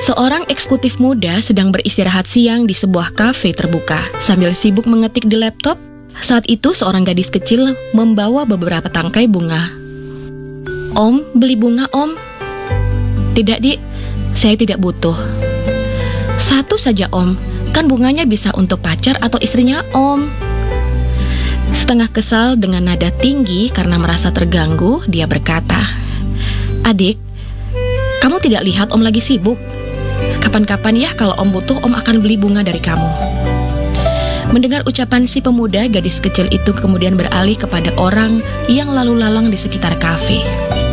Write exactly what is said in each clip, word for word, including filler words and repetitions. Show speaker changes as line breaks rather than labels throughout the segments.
Seorang eksekutif muda sedang beristirahat siang di sebuah kafe terbuka. Sambil sibuk mengetik di laptop, saat itu seorang gadis kecil membawa beberapa tangkai bunga. "Om, beli bunga, Om." "Tidak, Dik. Saya tidak butuh." "Satu saja, Om. Kan bunganya bisa untuk pacar atau istrinya, Om." Setengah kesal dengan nada tinggi karena merasa terganggu, dia berkata, "Adik, kamu tidak lihat Om lagi sibuk? Kapan-kapan ya kalau Om butuh, Om akan beli bunga dari kamu." Mendengar ucapan si pemuda, gadis kecil itu kemudian beralih kepada orang yang lalu lalang di sekitar kafe.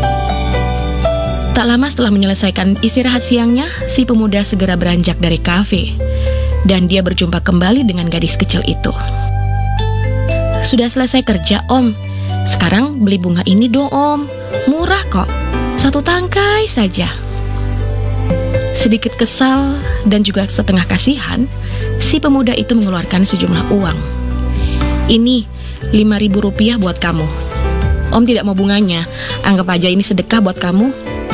Tak lama setelah menyelesaikan istirahat siangnya, si pemuda segera beranjak dari kafe. Dan dia berjumpa kembali dengan gadis kecil itu. "Sudah selesai kerja, Om. Sekarang beli bunga ini dong, Om. Murah kok. Satu tangkai saja." Sedikit kesal dan juga setengah kasihan, si pemuda itu mengeluarkan sejumlah uang. "Ini lima ribu rupiah buat kamu. Om tidak mau bunganya. Anggap aja ini sedekah buat kamu."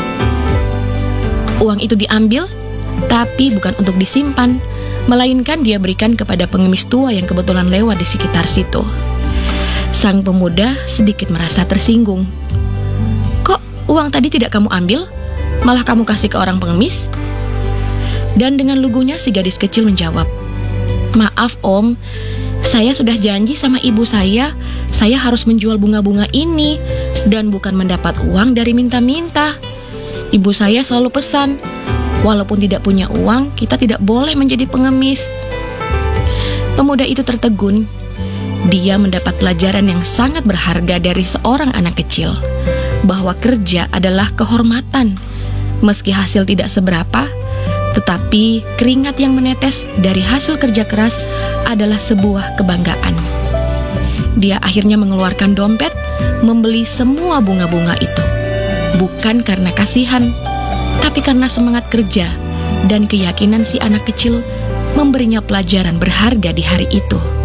Uang itu diambil, tapi bukan untuk disimpan, melainkan dia berikan kepada pengemis tua yang kebetulan lewat di sekitar situ. Sang pemuda sedikit merasa tersinggung. "Kok uang tadi tidak kamu ambil? Malah kamu kasih ke orang pengemis?" Dan dengan lugunya si gadis kecil menjawab, "Maaf, Om. Saya sudah janji sama ibu saya, saya harus menjual bunga-bunga ini dan bukan mendapat uang dari minta-minta. Ibu saya selalu pesan, walaupun tidak punya uang, kita tidak boleh menjadi pengemis." Pemuda itu tertegun. Dia mendapat pelajaran yang sangat berharga dari seorang anak kecil, bahwa kerja adalah kehormatan. Meski hasil tidak seberapa, tetapi keringat yang menetes dari hasil kerja keras adalah sebuah kebanggaan. Dia akhirnya mengeluarkan dompet, membeli semua bunga-bunga itu. Bukan karena kasihan, tapi karena semangat kerja dan keyakinan si anak kecil memberinya pelajaran berharga di hari itu.